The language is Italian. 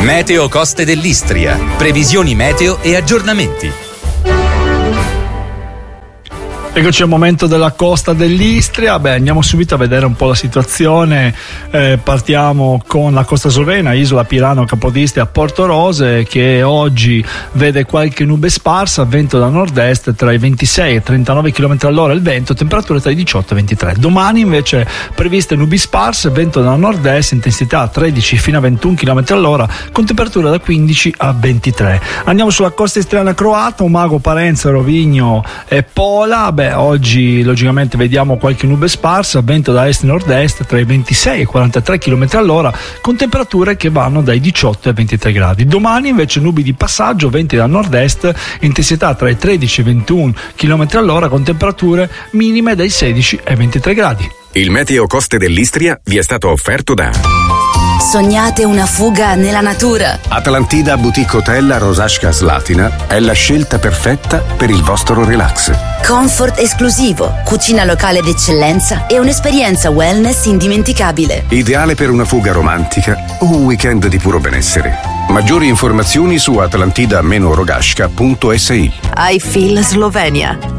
Meteo Coste dell'Istria. Previsioni meteo e aggiornamenti. Eccoci al momento della costa dell'Istria. Andiamo subito a vedere un po' la situazione. Partiamo con la costa slovena, Isola Pirano, Capodistria, Porto Rose, che oggi vede qualche nube sparsa, vento da nord-est tra i 26 e 39 km all'ora il vento, temperature tra i 18 e 23. Domani invece previste nubi sparse, vento da nord-est, intensità 13 fino a 21 km all'ora, con temperature da 15 a 23. Andiamo sulla costa istriana croata, Umago, Parenza, Rovigno e Pola. Oggi logicamente vediamo qualche nube sparsa, vento da est-nord-est tra i 26 e i 43 km all'ora, con temperature che vanno dai 18 ai 23 gradi. Domani invece nubi di passaggio, venti da nord-est, intensità tra i 13 e i 21 km all'ora, con temperature minime dai 16 ai 23 gradi. Il Meteo Coste dell'Istria vi è stato offerto da Sognate una fuga nella natura? Atlantida Boutique Hotel a Rosasca Slatina è la scelta perfetta per il vostro relax. Comfort esclusivo, cucina locale d'eccellenza e un'esperienza wellness indimenticabile. Ideale per una fuga romantica o un weekend di puro benessere. Maggiori informazioni su atlantida-rogasca.si. I Feel Slovenia.